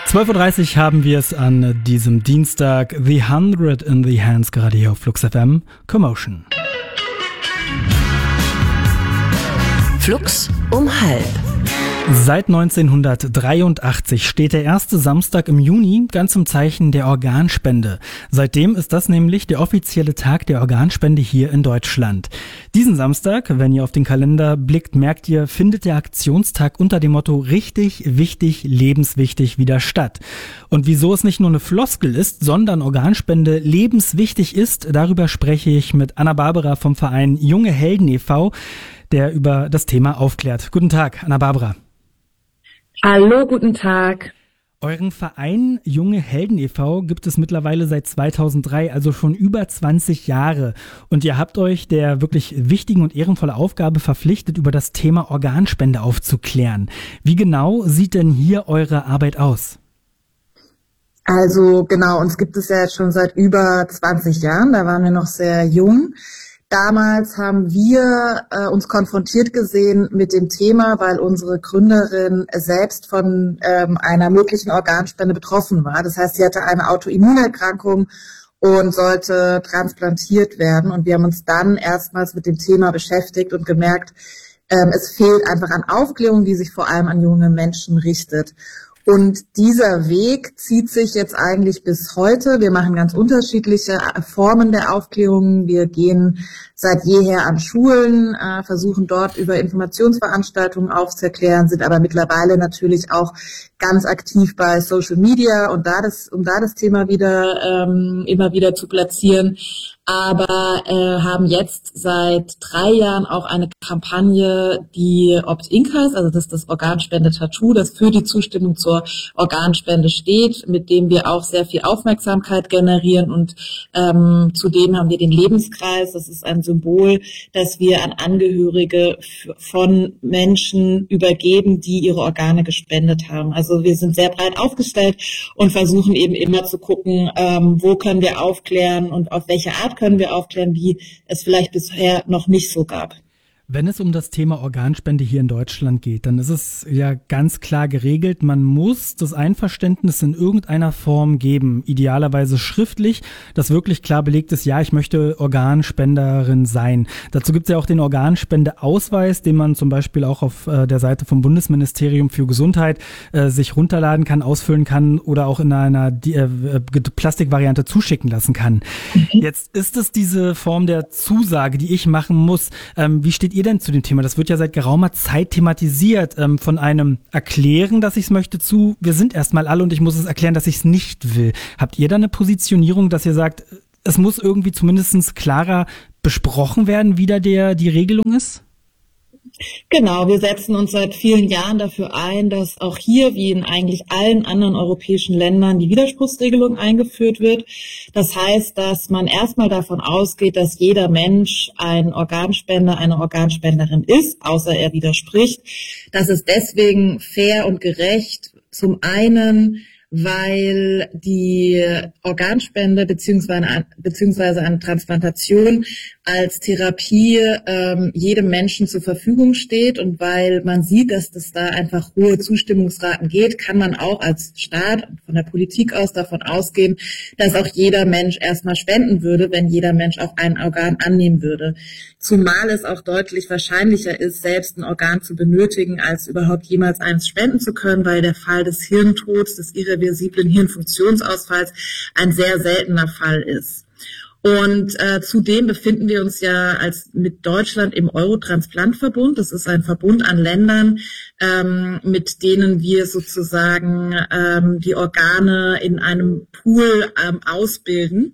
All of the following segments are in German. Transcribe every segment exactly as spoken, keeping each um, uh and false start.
zwölf Uhr dreißig haben wir es an diesem Dienstag. The Hundred in the Hands, gerade hier auf Flux F M. Commotion. Flux um halb. Seit neunzehnhundertdreiundachtzig steht der erste Samstag im Juni ganz im Zeichen der Organspende. Seitdem ist das nämlich der offizielle Tag der Organspende hier in Deutschland. Diesen Samstag, wenn ihr auf den Kalender blickt, merkt ihr, findet der Aktionstag unter dem Motto richtig, wichtig, lebenswichtig wieder statt. Und wieso es nicht nur eine Floskel ist, sondern Organspende lebenswichtig ist, darüber spreche ich mit Anna Barbara vom Verein Junge Helden e V, der über das Thema aufklärt. Guten Tag, Anna Barbara. Hallo, guten Tag. Euren Verein Junge Helden e V gibt es mittlerweile seit zweitausenddrei, also schon über zwanzig Jahre. Und ihr habt euch der wirklich wichtigen und ehrenvollen Aufgabe verpflichtet, über das Thema Organspende aufzuklären. Wie genau sieht denn hier eure Arbeit aus? Also genau, uns gibt es ja jetzt schon seit über zwanzig Jahren, da waren wir noch sehr jung. Damals haben wir äh, uns konfrontiert gesehen mit dem Thema, weil unsere Gründerin selbst von ähm, einer möglichen Organspende betroffen war. Das heißt, sie hatte eine Autoimmunerkrankung und sollte transplantiert werden. Und wir haben uns dann erstmals mit dem Thema beschäftigt und gemerkt, ähm, es fehlt einfach an Aufklärung, die sich vor allem an junge Menschen richtet. Und dieser Weg zieht sich jetzt eigentlich bis heute. Wir machen ganz unterschiedliche Formen der Aufklärung. Wir gehen seit jeher an Schulen, äh, versuchen dort über Informationsveranstaltungen aufzuklären, sind aber mittlerweile natürlich auch ganz aktiv bei Social Media und da das, um da das Thema wieder ähm, immer wieder zu platzieren. Aber äh, haben jetzt seit drei Jahren auch eine Kampagne, die Opt-in heißt, also das ist das Organspende-Tattoo, das für die Zustimmung zur Organspende steht, mit dem wir auch sehr viel Aufmerksamkeit generieren und ähm, zudem haben wir den Lebenskreis, das ist ein Symbol, das wir an Angehörige f- von Menschen übergeben, die ihre Organe gespendet haben. Also wir sind sehr breit aufgestellt und versuchen eben immer zu gucken, ähm, wo können wir aufklären und auf welche Art können wir aufklären, die es vielleicht bisher noch nicht so gab. Wenn es um das Thema Organspende hier in Deutschland geht, dann ist es ja ganz klar geregelt, man muss das Einverständnis in irgendeiner Form geben, idealerweise schriftlich, das wirklich klar belegt ist, ja, ich möchte Organspenderin sein. Dazu gibt es ja auch den Organspendeausweis, den man zum Beispiel auch auf äh, der Seite vom Bundesministerium für Gesundheit äh, sich runterladen kann, ausfüllen kann oder auch in einer die, äh, Plastikvariante zuschicken lassen kann. Mhm. Jetzt ist es diese Form der Zusage, die ich machen muss. Ähm, wie steht ihr denn zu dem Thema? Das wird ja seit geraumer Zeit thematisiert, ähm, von einem Erklären, dass ich es möchte, zu, wir sind erstmal alle und ich muss es erklären, dass ich es nicht will. Habt ihr da eine Positionierung, dass ihr sagt, es muss irgendwie zumindest klarer besprochen werden, wie da der, die Regelung ist? Genau, wir setzen uns seit vielen Jahren dafür ein, dass auch hier, wie in eigentlich allen anderen europäischen Ländern, die Widerspruchsregelung eingeführt wird. Das heißt, dass man erstmal davon ausgeht, dass jeder Mensch ein Organspender, eine Organspenderin ist, außer er widerspricht. Das ist deswegen fair und gerecht. Zum einen, weil die Organspende beziehungsweise, beziehungsweise eine Transplantation als Therapie ähm, jedem Menschen zur Verfügung steht und weil man sieht, dass das da einfach hohe Zustimmungsraten geht, kann man auch als Staat von der Politik aus davon ausgehen, dass auch jeder Mensch erstmal spenden würde, wenn jeder Mensch auch ein Organ annehmen würde. Zumal es auch deutlich wahrscheinlicher ist, selbst ein Organ zu benötigen, als überhaupt jemals eins spenden zu können, weil der Fall des Hirntods, des irreversiblen Hirnfunktionsausfalls ein sehr seltener Fall ist. Und äh, zudem befinden wir uns ja als mit Deutschland im Eurotransplantverbund. Das ist ein Verbund an Ländern, ähm, mit denen wir sozusagen ähm, die Organe in einem Pool ähm, ausbilden.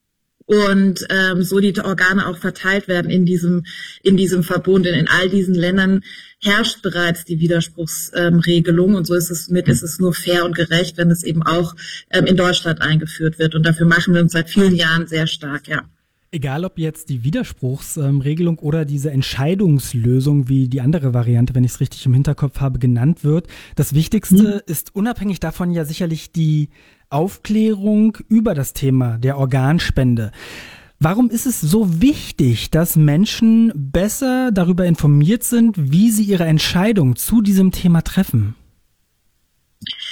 Und ähm, so die Organe auch verteilt werden in diesem in diesem Verbund. In, in all diesen Ländern herrscht bereits die Widerspruchsregelung ähm, und so ist es mit ist es nur fair und gerecht, wenn es eben auch ähm, in Deutschland eingeführt wird. Und dafür machen wir uns seit vielen Jahren sehr stark, ja. Egal ob jetzt die Widerspruchsregelung ähm, oder diese Entscheidungslösung, wie die andere Variante, wenn ich es richtig im Hinterkopf habe, genannt wird. Das Wichtigste mhm. ist unabhängig davon ja sicherlich die Aufklärung über das Thema der Organspende. Warum ist es so wichtig, dass Menschen besser darüber informiert sind, wie sie ihre Entscheidung zu diesem Thema treffen?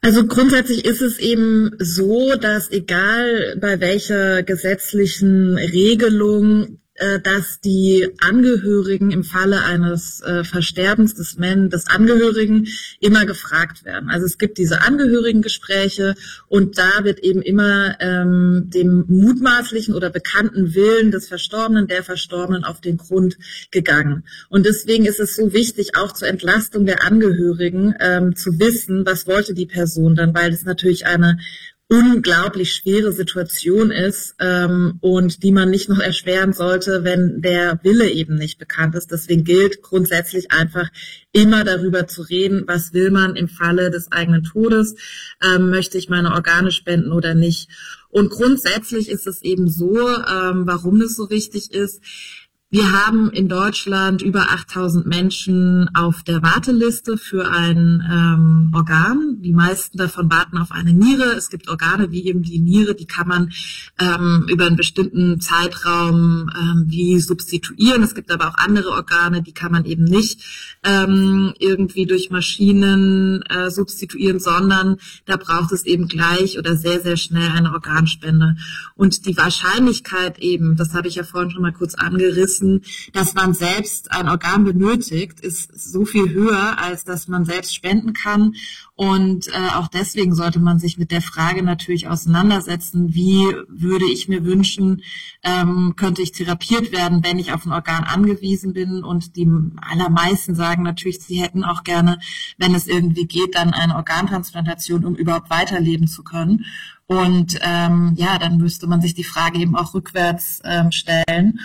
Also grundsätzlich ist es eben so, dass egal bei welcher gesetzlichen Regelung, dass die Angehörigen im Falle eines äh, Versterbens des, Men- des Angehörigen immer gefragt werden. Also es gibt diese Angehörigengespräche und da wird eben immer ähm, dem mutmaßlichen oder bekannten Willen des Verstorbenen, der Verstorbenen auf den Grund gegangen. Und deswegen ist es so wichtig, auch zur Entlastung der Angehörigen ähm, zu wissen, was wollte die Person dann, weil es natürlich eine unglaublich schwere Situation ist ähm, und die man nicht noch erschweren sollte, wenn der Wille eben nicht bekannt ist. Deswegen gilt grundsätzlich einfach immer darüber zu reden, was will man im Falle des eigenen Todes, ähm, möchte ich meine Organe spenden oder nicht. Und grundsätzlich ist es eben so, ähm, warum es so wichtig ist. Wir haben in Deutschland über achttausend Menschen auf der Warteliste für ein ähm, Organ. Die meisten davon warten auf eine Niere. Es gibt Organe wie eben die Niere, die kann man ähm, über einen bestimmten Zeitraum ähm, wie substituieren. Es gibt aber auch andere Organe, die kann man eben nicht ähm, irgendwie durch Maschinen äh, substituieren, sondern da braucht es eben gleich oder sehr, sehr schnell eine Organspende. Und die Wahrscheinlichkeit eben, das habe ich ja vorhin schon mal kurz angerissen, dass man selbst ein Organ benötigt, ist so viel höher, als dass man selbst spenden kann. Und äh, auch deswegen sollte man sich mit der Frage natürlich auseinandersetzen, wie würde ich mir wünschen, ähm, könnte ich therapiert werden, wenn ich auf ein Organ angewiesen bin. Und die allermeisten sagen natürlich, sie hätten auch gerne, wenn es irgendwie geht, dann eine Organtransplantation, um überhaupt weiterleben zu können. Und ähm, ja, dann müsste man sich die Frage eben auch rückwärts ähm, stellen.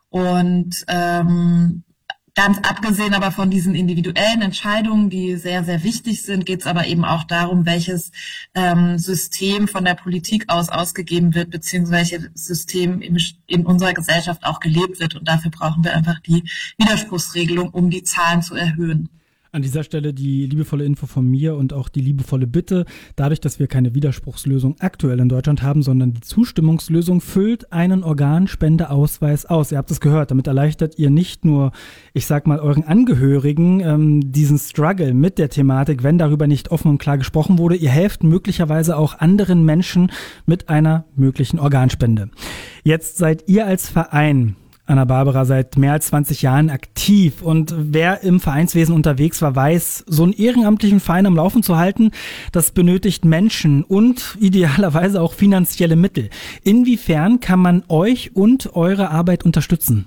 Und ähm, ganz abgesehen aber von diesen individuellen Entscheidungen, die sehr, sehr wichtig sind, geht es aber eben auch darum, welches ähm, System von der Politik aus ausgegeben wird, beziehungsweise welches System in, in unserer Gesellschaft auch gelebt wird. Und dafür brauchen wir einfach die Widerspruchsregelung, um die Zahlen zu erhöhen. An dieser Stelle die liebevolle Info von mir und auch die liebevolle Bitte. Dadurch, dass wir keine Widerspruchslösung aktuell in Deutschland haben, sondern die Zustimmungslösung, füllt einen Organspendeausweis aus. Ihr habt es gehört, damit erleichtert ihr nicht nur, ich sag mal, euren Angehörigen ähm, diesen Struggle mit der Thematik, wenn darüber nicht offen und klar gesprochen wurde. Ihr helft möglicherweise auch anderen Menschen mit einer möglichen Organspende. Jetzt seid ihr als Verein, Anna-Barbara, seit mehr als zwanzig Jahren aktiv, und wer im Vereinswesen unterwegs war, weiß, so einen ehrenamtlichen Verein am Laufen zu halten, das benötigt Menschen und idealerweise auch finanzielle Mittel. Inwiefern kann man euch und eure Arbeit unterstützen?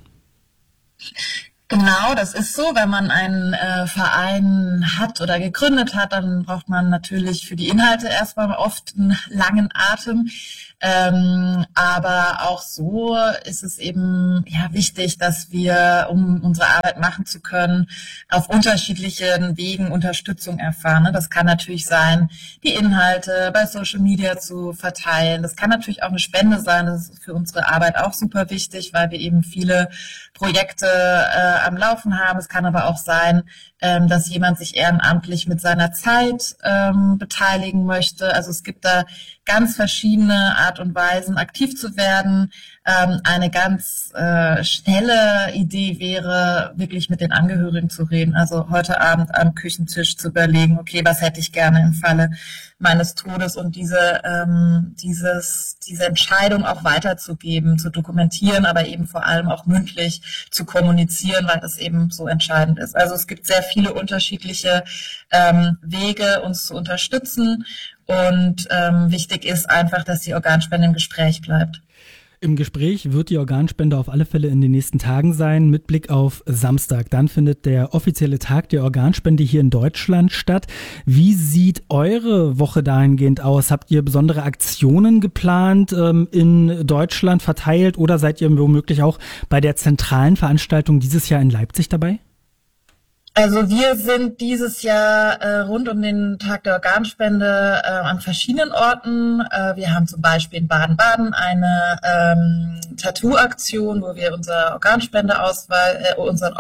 Genau, das ist so. Wenn man einen äh, Verein hat oder gegründet hat, dann braucht man natürlich für die Inhalte erstmal oft einen langen Atem. Ähm, aber auch so ist es eben ja wichtig, dass wir, um unsere Arbeit machen zu können, auf unterschiedlichen Wegen Unterstützung erfahren. Ne? Das kann natürlich sein, die Inhalte bei Social Media zu verteilen. Das kann natürlich auch eine Spende sein. Das ist für unsere Arbeit auch super wichtig, weil wir eben viele Projekte äh, am Laufen haben. Es kann aber auch sein, ähm, dass jemand sich ehrenamtlich mit seiner Zeit ähm, beteiligen möchte. Also es gibt da ganz verschiedene Art und Weisen, aktiv zu werden. Ähm, eine ganz äh, schnelle Idee wäre, wirklich mit den Angehörigen zu reden. Also heute Abend am Küchentisch zu überlegen, okay, was hätte ich gerne im Falle meines Todes, und diese ähm, dieses diese Entscheidung auch weiterzugeben, zu dokumentieren, aber eben vor allem auch mündlich zu kommunizieren, weil das eben so entscheidend ist. Also es gibt sehr viele unterschiedliche ähm, Wege, uns zu unterstützen, und ähm, wichtig ist einfach, dass die Organspende im Gespräch bleibt. Im Gespräch wird die Organspende auf alle Fälle in den nächsten Tagen sein, mit Blick auf Samstag. Dann findet der offizielle Tag der Organspende hier in Deutschland statt. Wie sieht eure Woche dahingehend aus? Habt ihr besondere Aktionen geplant, ähm, in Deutschland verteilt, oder seid ihr womöglich auch bei der zentralen Veranstaltung dieses Jahr in Leipzig dabei? Also wir sind dieses Jahr äh, rund um den Tag der Organspende äh, an verschiedenen Orten. Äh, wir haben zum Beispiel in Baden-Baden eine ähm, Tattoo-Aktion, wo wir unser Organspendeausweis, äh, unseren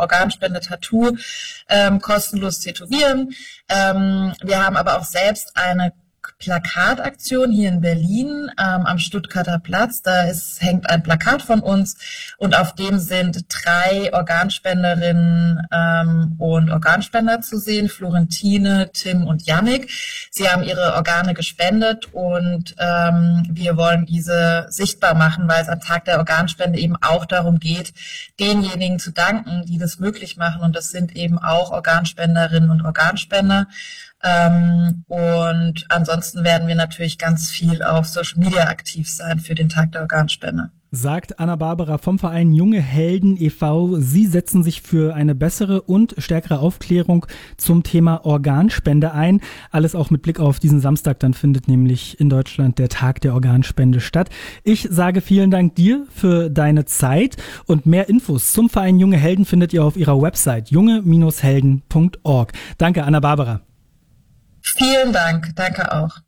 Organspende-Tattoo ähm, kostenlos tätowieren. Ähm, wir haben aber auch selbst eine Plakataktion hier in Berlin ähm, am Stuttgarter Platz. Da ist, hängt ein Plakat von uns und auf dem sind drei Organspenderinnen ähm, und Organspender zu sehen, Florentine, Tim und Yannick. Sie haben ihre Organe gespendet und ähm, wir wollen diese sichtbar machen, weil es am Tag der Organspende eben auch darum geht, denjenigen zu danken, die das möglich machen, und das sind eben auch Organspenderinnen und Organspender. Ähm, und ansonsten werden wir natürlich ganz viel auf Social Media aktiv sein für den Tag der Organspende. Sagt Anna-Barbara vom Verein Junge Helden e V Sie setzen sich für eine bessere und stärkere Aufklärung zum Thema Organspende ein. Alles auch mit Blick auf diesen Samstag, dann findet nämlich in Deutschland der Tag der Organspende statt. Ich sage vielen Dank dir für deine Zeit, und mehr Infos zum Verein Junge Helden findet ihr auf ihrer Website junge Bindestrich helden Punkt org. Danke, Anna-Barbara. Vielen Dank, danke auch.